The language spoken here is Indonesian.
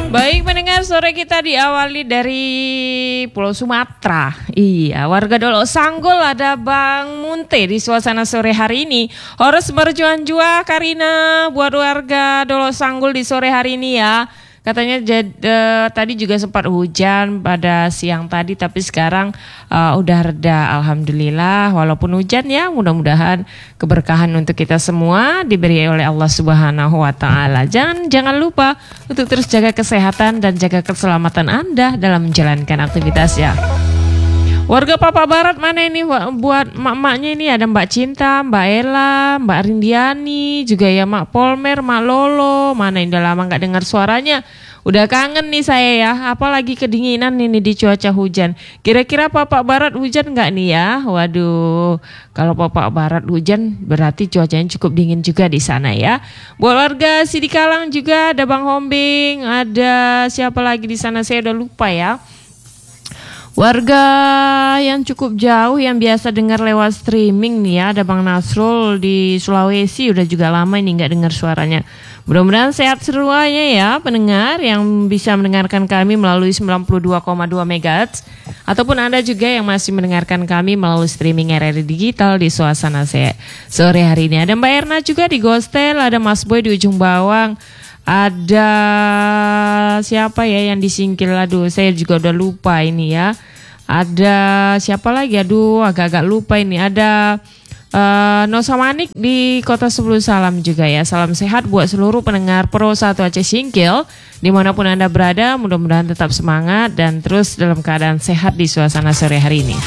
Baik pendengar, sore kita diawali dari Pulau Sumatera. Iya, warga Dolok Sanggol ada Bang Munte di suasana sore hari ini. Harus berjuang jua Karina buat warga Dolok Sanggol di sore hari ini ya. Katanya tadi juga sempat hujan pada siang tadi, tapi sekarang udah reda alhamdulillah. Walaupun hujan ya, mudah-mudahan keberkahan untuk kita semua diberi oleh Allah Subhanahu wa taala. Jangan lupa untuk terus jaga kesehatan dan jaga keselamatan Anda dalam menjalankan aktivitas ya. Warga Papa Barat mana ini buat mak-maknya ini, ada Mbak Cinta, Mbak Ella, Mbak Rindiani, juga ya Mak Polmer, Mak Lolo. Mana ini udah lama gak dengar suaranya. Udah kangen nih saya ya, apalagi kedinginan ini di cuaca hujan. Kira-kira Papa Barat hujan gak nih ya? Waduh, kalau Papa Barat hujan berarti cuacanya cukup dingin juga di sana ya. Buat warga Sidikalang juga ada Bang Hombing, ada siapa lagi di sana saya udah lupa ya. Warga yang cukup jauh yang biasa dengar lewat streaming nih ya, ada Bang Nasrul di Sulawesi, udah juga lama ini nggak dengar suaranya. Mudah-mudahan sehat semuanya ya pendengar yang bisa mendengarkan kami melalui 92,2 MHz ataupun Anda juga yang masih mendengarkan kami melalui streaming RRI Digital di suasana sore hari ini. Ada Mbak Erna juga di Gostel, ada Mas Boy di ujung bawang. Ada siapa ya yang disingkil, aduh saya juga udah lupa ini ya. Ada siapa lagi, aduh agak-agak lupa ini. Ada Nosa Manik di Kota Sebelu Salam juga ya. Salam sehat buat seluruh pendengar Pro 1 Aceh Singkil dimanapun Anda berada. Mudah-mudahan tetap semangat dan terus dalam keadaan sehat di suasana sore hari ini.